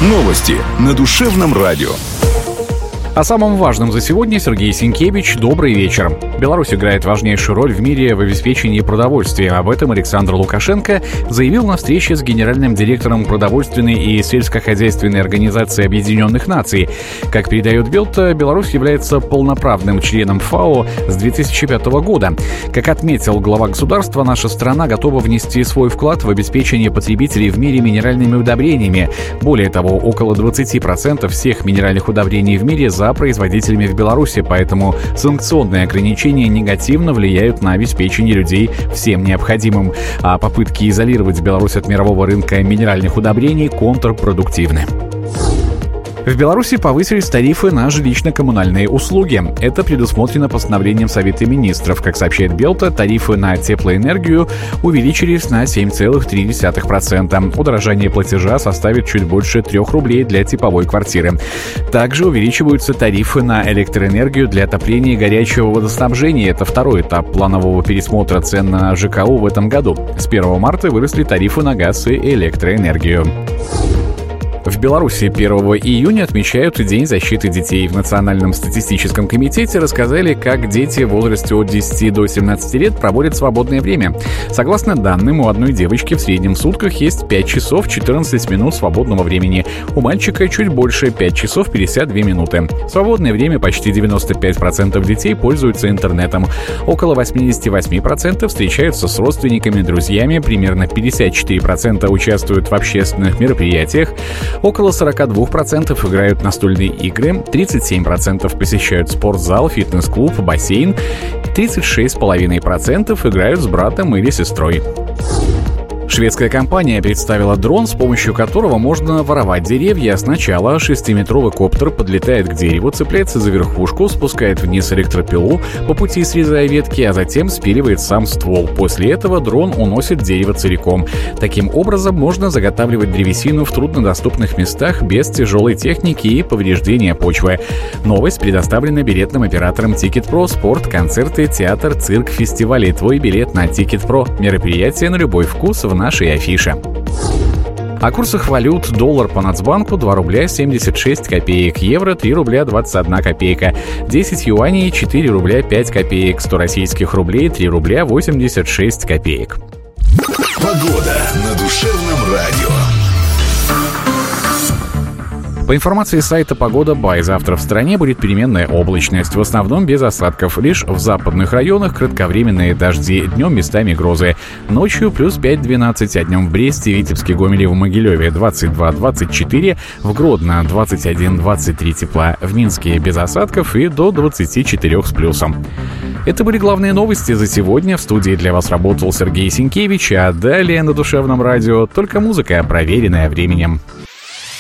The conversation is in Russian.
Новости на Душевном радио. О самом важном за сегодня Сергей Сенкевич. Добрый вечер. Беларусь играет важнейшую роль в мире в обеспечении продовольствия. Об этом Александр Лукашенко заявил на встрече с генеральным директором продовольственной и сельскохозяйственной организации Объединенных Наций. Как передает Белта, Беларусь является полноправным членом ФАО с 2005 года. Как отметил глава государства, наша страна готова внести свой вклад в обеспечение потребителей в мире минеральными удобрениями. Более того, около 20% всех минеральных удобрений в мире за производителями в Беларуси, поэтому санкционные ограничения негативно влияют на обеспечение людей всем необходимым, а попытки изолировать Беларусь от мирового рынка минеральных удобрений контрпродуктивны. В Беларуси повысились тарифы на жилищно-коммунальные услуги. Это предусмотрено постановлением Совета министров. Как сообщает Белта, тарифы на теплоэнергию увеличились на 7,3%. Удорожание платежа составит чуть больше 3 рублей для типовой квартиры. Также увеличиваются тарифы на электроэнергию для отопления и горячего водоснабжения. Это второй этап планового пересмотра цен на ЖКУ в этом году. С 1 марта выросли тарифы на газ и электроэнергию. В Беларуси 1 июня отмечают День защиты детей. В Национальном статистическом комитете рассказали, как дети в возрасте от 10 до 17 лет проводят свободное время. Согласно данным, у одной девочки в среднем в сутках есть 5 часов 14 минут свободного времени. У мальчика чуть больше — 5 часов 52 минуты. В свободное время почти 95% детей пользуются интернетом. Около 88% встречаются с родственниками, друзьями, примерно 54% участвуют в общественных мероприятиях, около 42% играют настольные игры, 37% посещают спортзал, фитнес-клуб, бассейн, 36,5% играют с братом или сестрой. Шведская компания представила дрон, с помощью которого можно воровать деревья. Сначала 6-метровый коптер подлетает к дереву, цепляется за верхушку, спускает вниз электропилу, по пути срезая ветки, а затем спиливает сам ствол. После этого дрон уносит дерево целиком. Таким образом, можно заготавливать древесину в труднодоступных местах без тяжелой техники и повреждения почвы. Новость предоставлена билетным оператором Ticket.Pro. Спорт, концерты, театр, цирк, фестивали. Твой билет на Ticket.Pro. Мероприятие на любой вкус в нашей афише. О курсах валют: доллар по Нацбанку 2 рубля 76 копеек, евро 3 рубля 21 копейка, 10 юаней 4 рубля 5 копеек, 100 российских рублей 3 рубля 86 копеек. Погода на Душевном радио. По информации сайта «Погода.бай», завтра в стране будет переменная облачность, в основном без осадков. Лишь в западных районах кратковременные дожди, днем местами грозы. Ночью плюс 5-12, а днем в Бресте, Витебске, Гомеле, в Могилеве 22-24, в Гродно 21-23 тепла, в Минске без осадков и до 24 с плюсом. Это были главные новости за сегодня. В студии для вас работал Сергей Сенкевич, а далее на Душевном радио только музыка, проверенная временем.